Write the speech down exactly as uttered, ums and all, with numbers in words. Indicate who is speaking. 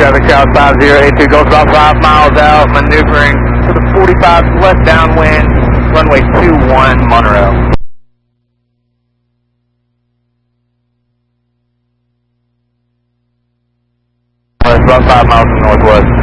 Speaker 1: traffic south five zero eight two, goes about five miles out, maneuvering to the forty-five left downwind, runway two one Monroe. It's about five miles to the northwest.